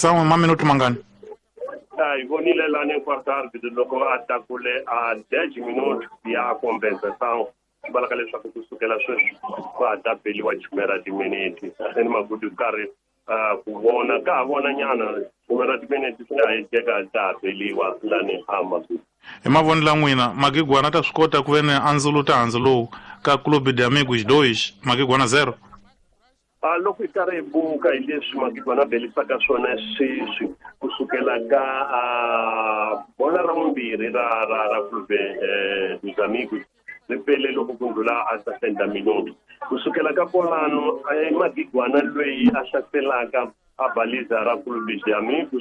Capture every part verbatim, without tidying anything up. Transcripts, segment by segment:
Sawa, uma minuto mangani. Ai, vonile lá no quarto árbitro, logo atacule a dez minutos e a compensação. Balaka leswaku kusukela sweswi va ta beliwa chimera timineti eni magudu karhi ku vona ka ha vona nyana chimera timineti swi nga heteka ta beliwa lani amagudu. Hi mavonelo ya n'wina Magigwana ta swi kota ku ve ni andzuluta handzu lowu ka Clube de Amigos dois Magigwana zero? Ah, loko hi karhi hi buka hi leswi Magigwana belisaka swona sweswi kusukela ka bola ra vumbirhi ra ra ra Clube de Amigos ri pele loko ku ndlula a sesenta minuti kusukela ka polano Magigwana loyi a hlaselaka a baliza ra Clube de Amigos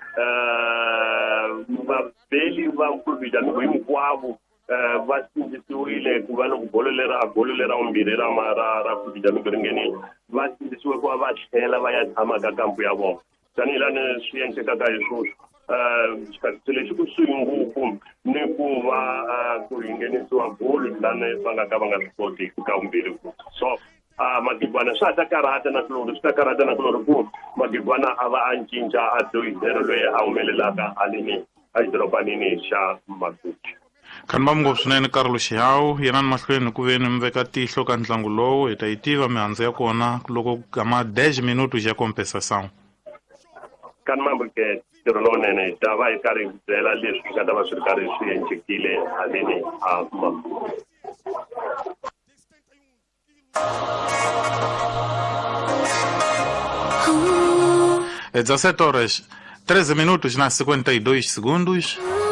vabeli va Clube de Amigos hinkwavo va sindzisiwile ku va loko bolo lera bolo lera vumbirhi ra ra ra Clube de Amigos ringenile va sindzisiwe ku va va tlhela va ya tshama ka kampu ya vona tanihilani swi endlekaka hi swoswo xikhathi lexi kusuhi ngopfu ni ku va ku nghenisiwa goli lani va nga ka va nga swi koti ka vumbirhi so Magigwana swa ta karhata na kulori swi ta karhata na kulori ku Magigwana a va a cinca a doyi zero loyi a humelelaka alini exidoropanini xa Maputo. Khani va mi ngopfu swinene Karolo Xihawu yenani mahlweni ku ve ni mi veka tihlo ka ntlangu lowu hi ta yi tiva mihandzu ya kona loko kama dez minutos ya compensação. Khani mambuke tirho lowunene hi ta va hi karhi hi byela leswi swi nga ta va swi ri karhi swi endlekile haleni a Maputo. dezessete horas, treze minutos na cinquenta e dois segundos.